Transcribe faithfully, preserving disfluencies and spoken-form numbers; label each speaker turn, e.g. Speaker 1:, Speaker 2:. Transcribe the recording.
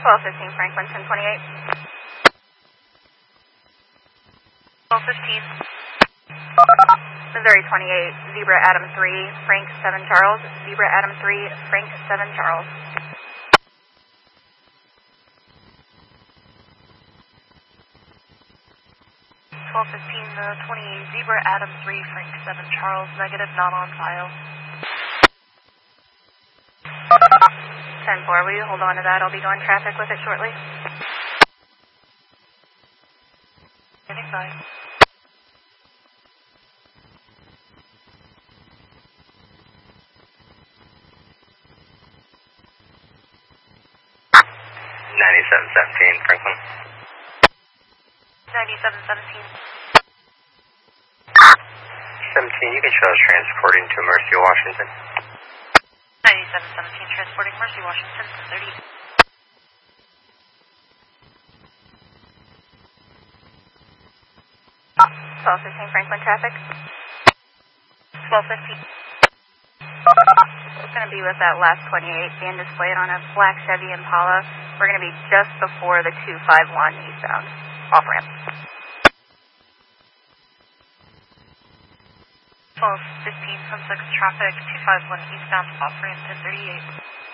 Speaker 1: twelve fifteen Franklin, ten twenty-eight. twelve fifteen. Missouri twenty-eight, Zebra Adam three, Frank seven Charles, Zebra Adam three, Frank seven Charles. twelve fifteen, uh, twenty-eight, Zebra Adam three, Frank seven Charles, negative, not on file. ten four, will you hold on to that? I'll be going traffic with it shortly. Getting by.
Speaker 2: ninety-seven seventeen, Franklin.
Speaker 1: ninety-seven seventeen.
Speaker 2: seventeen, you can show us transporting to Mercy, Washington.
Speaker 1: ninety-seven seventeen, transporting Mercy, Washington, ten thirty. twelve fifteen, Franklin traffic. twelve fifteen. It's going to be with that last twenty-eight being displayed on a black Chevy Impala. We're going to be just before the two five one eastbound off-ramp. twelve fifteen, Sunset traffic, two five one eastbound off-ramp, ten thirty-eight.